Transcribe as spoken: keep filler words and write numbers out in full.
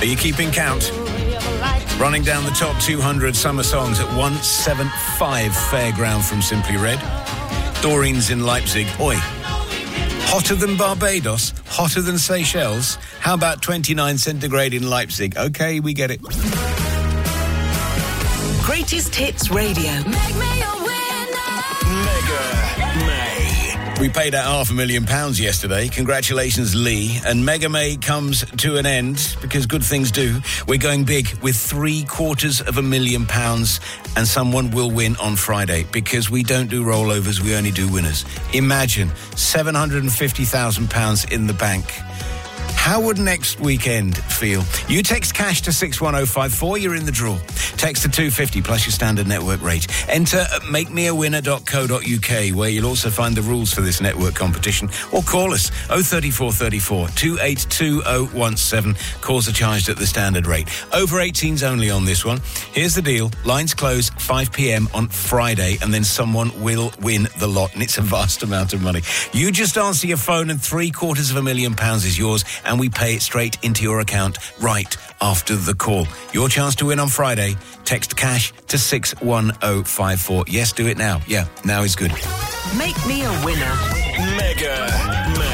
Are you keeping count? Running down the top two hundred summer songs at one seventy-five Fairground from Simply Red. Doreen's in Leipzig. Oi. Hotter than Barbados? Hotter than Seychelles? How about twenty-nine centigrade in Leipzig? Okay, we get it. Greatest Hits Radio. Make me a winner. Mega May. We paid out half a million pounds yesterday. Congratulations, Lee. And Mega May comes to an end, because good things do. We're going big with three quarters of a million pounds, and someone will win on Friday, because we don't do rollovers, we only do winners. Imagine seven hundred fifty thousand pounds in the bank. How would next weekend feel? You text cash to six one oh five four, you're in the draw. Text to two fifty plus your standard network rate. Enter at make me a winner dot co dot uk, where you'll also find the rules for this network competition. Or call us oh three four three four, two eight two oh one seven. Calls are charged at the standard rate. Over eighteens only on this one. Here's the deal. Lines close five p.m. on Friday, and then someone will win the lot, and it's a vast amount of money. You just answer your phone and three quarters of a million pounds is yours, and we pay it straight into your account right after the call. Your chance to win on Friday. Text cash to six one oh five four. Yes, do it now. Yeah, now is good. Make me a winner. Mega